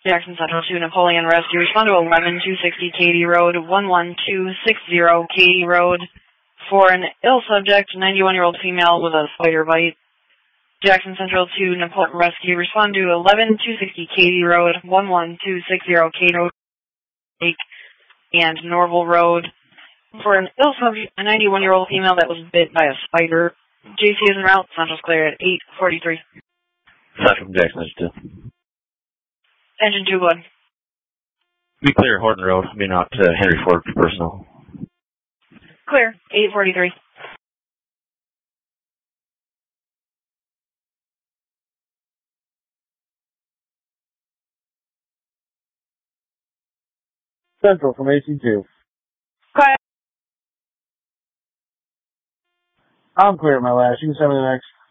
Jackson Central 2, Napoleon Rescue. Respond to 11260 Katy Road, 11260 Katy Road for an ill subject, 91-year-old female with a spider bite. Jackson Central 2, Napoleon Rescue. Respond to 11260 Katy Road, 11260 Katy Road, and Norval Road for an ill subject, a 91-year-old female that was bit by a spider. JC is en route. Central's clear at 8:43. Central from Jackson Central 2. Engine 2, bud. Be clear, Horton Road. Being out to Henry Ford for personal. Clear. 8:43. Central from AC2. Quiet. I'm clear, my last. You can send me the next.